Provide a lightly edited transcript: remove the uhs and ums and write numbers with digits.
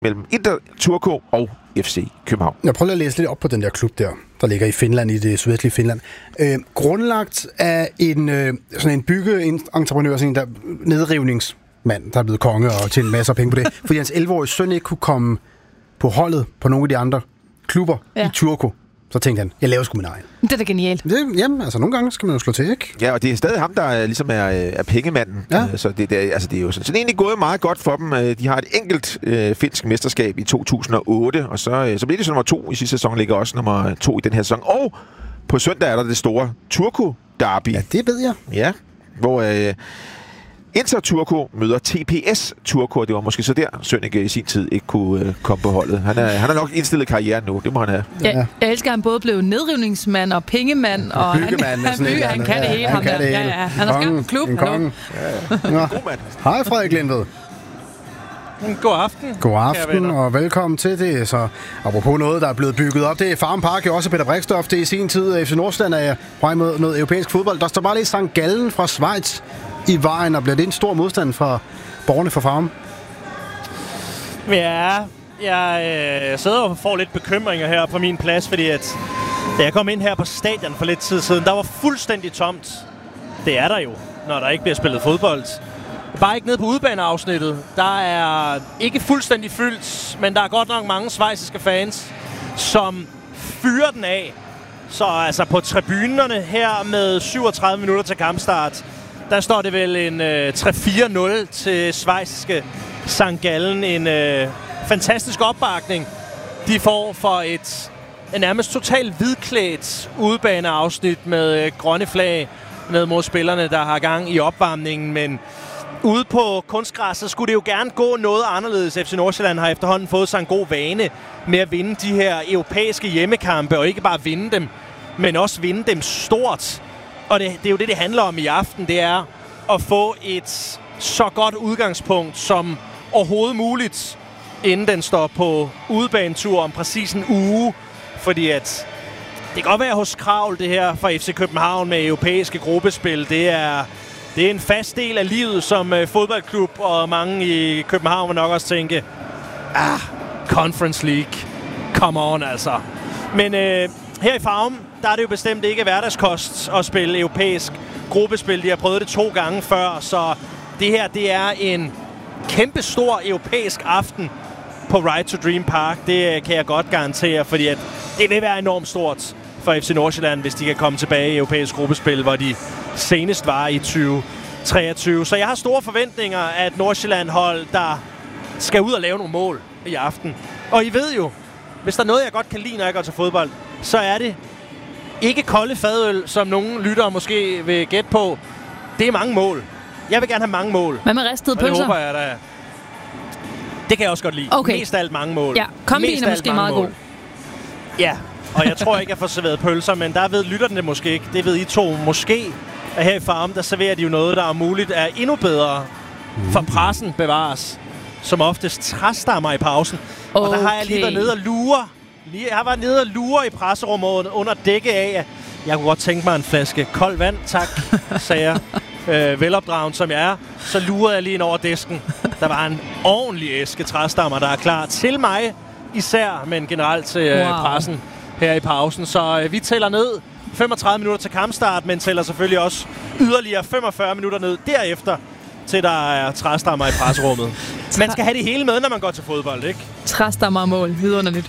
mellem Inter Turku og FC København. Jeg prøver at læse lidt op på den der klub der ligger i Finland, i det sydvestlige Finland. Grundlagt af sådan en byggeentreprenør, sådan en der nedrivningsmand, der er blevet konge og tjent masser af penge på det, fordi hans 11-årige søn ikke kunne komme på holdet på nogle af de andre klubber i Turku. Så tænkte han, jeg laver sgu min egen. Det er da genialt. Jamen, altså nogle gange skal man jo slå til, ikke? Ja, og det er stadig ham, der ligesom er pengemanden. Ja. Så det er jo sådan egentlig gået meget godt for dem. De har et enkelt finsk mesterskab i 2008, og så bliver de så nummer 2 i sidste sæson, ligger også nummer 2 i den her sæson. Og på søndag er der det store Turku-derby. Ja, det ved jeg. Ja, hvor Inter Turku møder TPS Turku, og det var måske så der, Sønneke i sin tid ikke kunne komme på holdet. Han er nok indstillet karrieren nu, det må han have. Jeg elsker, at han både blev nedrivningsmand og pengemand, og han kan det hele. Han har skabt en klub. God mand. Hej Frederik Lindved. God aften. God aften, og velkommen til det. Så apropos noget, der er blevet bygget op, det er Farum Park, jo også Peter Brixdorf. Det er i sin tid, FC Nordsjælland er på vej mod noget europæisk fodbold. Der står bare lidt St. Gallen fra Schweiz i vejen, og bliver det en stor modstand fra borgerne for Farum? Ja, jeg sidder og får lidt bekymringer her på min plads, fordi at da jeg kom ind her på stadion for lidt tid siden, der var fuldstændig tomt. Det er der jo, når der ikke bliver spillet fodbold. Bare ikke nede på udebaneafsnittet. Der er ikke fuldstændig fyldt, men der er godt nok mange schweiziske fans, som fyrer den af. Så altså på tribunerne her med 37 minutter til kampstart, der står det vel en 3-4-0 til schweiziske St. Gallen. En fantastisk opbakning, de får for et nærmest totalt hvidklædt udebaneafsnit med grønne flag ned mod spillerne, der har gang i opvarmningen. Men ude på kunstgræsset skulle det jo gerne gå noget anderledes. FC Nordsjælland har efterhånden fået sig en god vane med at vinde de her europæiske hjemmekampe, og ikke bare vinde dem, men også vinde dem stort. Og det er jo det handler om i aften. Det er at få et så godt udgangspunkt som overhovedet muligt, inden den står på udebanetur om præcis en uge. Fordi at det kan godt være hos Kravl, det her fra FC København med europæiske gruppespil. Det er en fast del af livet som fodboldklub, og mange i København vil nok også tænke, Conference League, come on altså. Men her i Farum, der er det jo bestemt ikke hverdagskost at spille europæisk gruppespil. De har prøvet det 2 gange før, så det her, det er en kæmpe stor europæisk aften på Ride to Dream Park. Det kan jeg godt garantere, fordi at det vil være enormt stort for FC Nordsjælland, hvis de kan komme tilbage i europæisk gruppespil, hvor de senest var i 2023. Så jeg har store forventninger af et Nordsjælland-hold, der skal ud og lave nogle mål i aften. Og I ved jo, hvis der er noget, jeg godt kan lide, når jeg går til fodbold, så er det ikke kolde fadøl, som nogle lyttere måske vil gætte på. Det er mange mål. Jeg vil gerne have mange mål. Hvad med ristede pølser? Det håber jeg da. Det kan jeg også godt lide. Okay. Mest af alt mange mål. Ja, kombinen er måske meget god. Ja, og jeg tror ikke, jeg får serveret pølser, men der ved lytterne det måske ikke. Det ved I to måske. At her i Farum, der serverer de jo noget, der er muligt er endnu bedre for pressen bevares. Som oftest træstammer i pausen. Okay. Og der har jeg lige været nede og lure. Jeg har været nede og lure i presserummet under dække af, at jeg kunne godt tænke mig en flaske koldt vand, tak, sagde jeg. Velopdragen som jeg er, så lurede jeg lige ind over disken. Der var en ordentlig æske træstammer, der er klar til mig især, men generelt til pressen her i pausen. Så vi tæller ned 35 minutter til kampstart, men tæller selvfølgelig også yderligere 45 minutter ned derefter, til der er træstammer i presserummet. Man skal have det hele med, når man går til fodbold, ikke? Træstammer og mål, vidunderligt.